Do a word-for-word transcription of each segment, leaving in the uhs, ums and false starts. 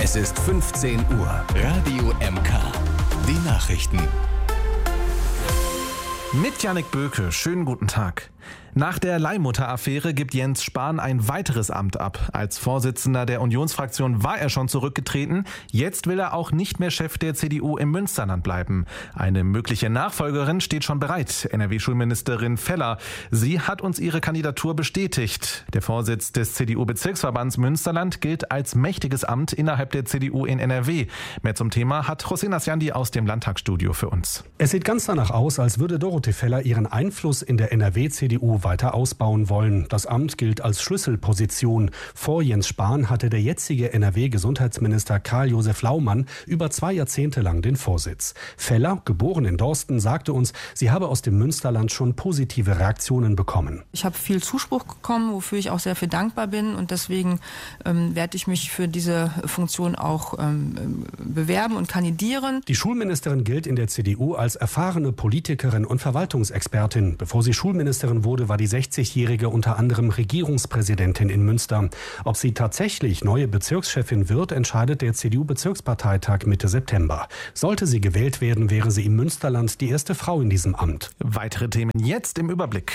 Es ist fünfzehn Uhr. Radio M K. Die Nachrichten. Mit Jannik Böke, schönen guten Tag. Nach der Leihmutter-Affäre gibt Jens Spahn ein weiteres Amt ab. Als Vorsitzender der Unionsfraktion war er schon zurückgetreten. Jetzt will er auch nicht mehr Chef der C D U im Münsterland bleiben. Eine mögliche Nachfolgerin steht schon bereit, N R W-Schulministerin Feller. Sie hat uns ihre Kandidatur bestätigt. Der Vorsitz des C D U-Bezirksverbands Münsterland gilt als mächtiges Amt innerhalb der C D U in N R W. Mehr zum Thema hat José Nasjandi aus dem Landtagsstudio für uns. Es sieht ganz danach aus, als würde Dorothee Feller ihren Einfluss in der N R W-C D U weiter ausbauen wollen. Das Amt gilt als Schlüsselposition. Vor Jens Spahn hatte der jetzige N R W-Gesundheitsminister Karl-Josef Laumann über zwei Jahrzehnte lang den Vorsitz. Feller, geboren in Dorsten, sagte uns, sie habe aus dem Münsterland schon positive Reaktionen bekommen. Ich habe viel Zuspruch bekommen, wofür ich auch sehr viel dankbar bin, und deswegen ähm, werde ich mich für diese Funktion auch ähm, bewerben und kandidieren. Die Schulministerin gilt in der C D U als erfahrene Politikerin und Verwaltungsexpertin. Bevor sie Schulministerin wurde, war die sechzigjährige unter anderem Regierungspräsidentin in Münster. Ob sie tatsächlich neue Bezirkschefin wird, entscheidet der C D U-Bezirksparteitag Mitte September. Sollte sie gewählt werden, wäre sie im Münsterland die erste Frau in diesem Amt. Weitere Themen jetzt im Überblick.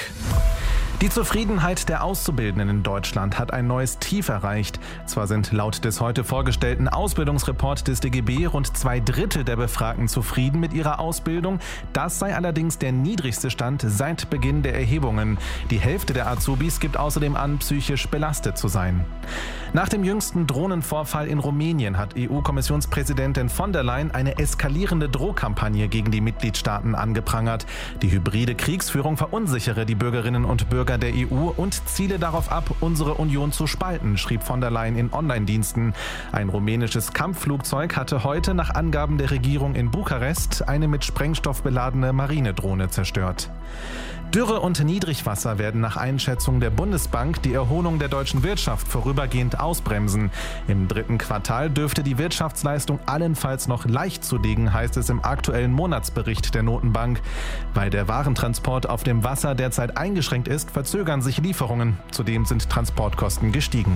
Die Zufriedenheit der Auszubildenden in Deutschland hat ein neues Tief erreicht. Zwar sind laut des heute vorgestellten Ausbildungsreport des D G B rund zwei Drittel der Befragten zufrieden mit ihrer Ausbildung. Das sei allerdings der niedrigste Stand seit Beginn der Erhebungen. Die Hälfte der Azubis gibt außerdem an, psychisch belastet zu sein. Nach dem jüngsten Drohnenvorfall in Rumänien hat E U-Kommissionspräsidentin von der Leyen eine eskalierende Drohkampagne gegen die Mitgliedstaaten angeprangert. Die hybride Kriegsführung verunsichere die Bürgerinnen und Bürger der E U und ziele darauf ab, unsere Union zu spalten, schrieb von der Leyen in Online-Diensten. Ein rumänisches Kampfflugzeug hatte heute nach Angaben der Regierung in Bukarest eine mit Sprengstoff beladene Marinedrohne zerstört. Dürre und Niedrigwasser werden nach Einschätzung der Bundesbank die Erholung der deutschen Wirtschaft vorübergehend ausbremsen. Im dritten Quartal dürfte die Wirtschaftsleistung allenfalls noch leicht zulegen, heißt es im aktuellen Monatsbericht der Notenbank. Weil der Warentransport auf dem Wasser derzeit eingeschränkt ist, verzögern sich Lieferungen. Zudem sind Transportkosten gestiegen.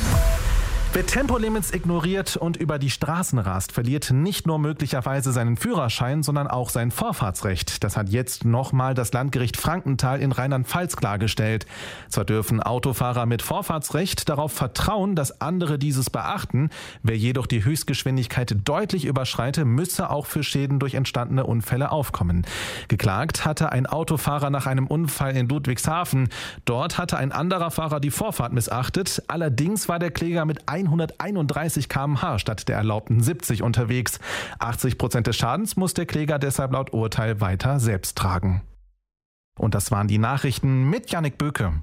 Wer Tempolimits ignoriert und über die Straßen rast, verliert nicht nur möglicherweise seinen Führerschein, sondern auch sein Vorfahrtsrecht. Das hat jetzt nochmal das Landgericht Frankenthal in Rheinland-Pfalz klargestellt. Zwar dürfen Autofahrer mit Vorfahrtsrecht darauf vertrauen, dass andere dieses beachten. Wer jedoch die Höchstgeschwindigkeit deutlich überschreite, müsse auch für Schäden durch entstandene Unfälle aufkommen. Geklagt hatte ein Autofahrer nach einem Unfall in Ludwigshafen. Dort hatte ein anderer Fahrer die Vorfahrt missachtet. Allerdings war der Kläger mit hunderteinunddreißig Kilometer pro Stunde statt der erlaubten siebzig unterwegs. achtzig Prozent des Schadens muss der Kläger deshalb laut Urteil weiter selbst tragen. Und das waren die Nachrichten mit Jannik Böke.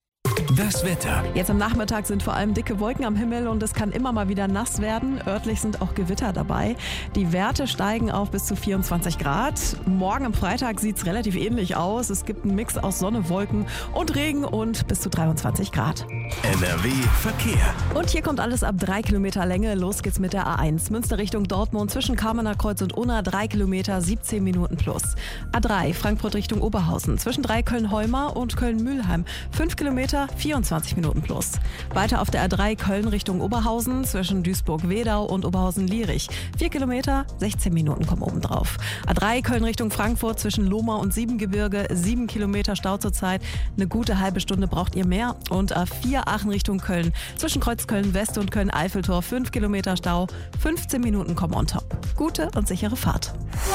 Das Wetter. Jetzt am Nachmittag sind vor allem dicke Wolken am Himmel und es kann immer mal wieder nass werden. Örtlich sind auch Gewitter dabei. Die Werte steigen auf bis zu vierundzwanzig Grad. Morgen am Freitag sieht es relativ ähnlich aus. Es gibt einen Mix aus Sonne, Wolken und Regen und bis zu dreiundzwanzig Grad. N R W Verkehr. Und hier kommt alles ab drei Kilometer Länge. Los geht's mit der A eins. Münster Richtung Dortmund zwischen Kamener Kreuz und Unna drei Kilometer, siebzehn Minuten plus. A drei Frankfurt Richtung Oberhausen zwischen drei Köln-Heumar und Köln-Mühlheim fünf Kilometer, vierundzwanzig Minuten plus. Weiter auf der A drei Köln Richtung Oberhausen zwischen Duisburg-Wedau und Oberhausen-Lierich vier Kilometer, sechzehn Minuten kommen oben drauf. A drei Köln Richtung Frankfurt zwischen Lohmar und Siebengebirge sieben Kilometer Stau zurzeit. Eine gute halbe Stunde braucht ihr mehr. Und A vier Aachen Richtung Köln zwischen Kreuzköln West und Köln-Eiffeltor fünf Kilometer Stau, fünfzehn Minuten kommen on top. Gute und sichere Fahrt.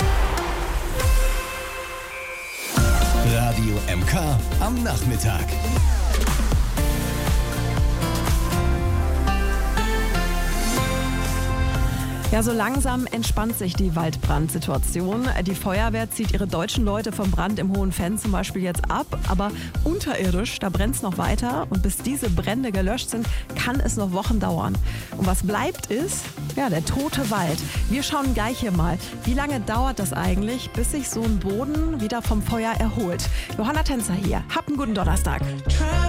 Radio M K am Nachmittag. Ja, so langsam entspannt sich die Waldbrandsituation. Die Feuerwehr zieht ihre deutschen Leute vom Brand im Hohen Fenn zum Beispiel jetzt ab. Aber unterirdisch, da brennt es noch weiter. Und bis diese Brände gelöscht sind, kann es noch Wochen dauern. Und was bleibt ist, ja, der tote Wald. Wir schauen gleich hier mal, wie lange dauert das eigentlich, bis sich so ein Boden wieder vom Feuer erholt. Johanna Tänzer hier. Habt einen guten Donnerstag.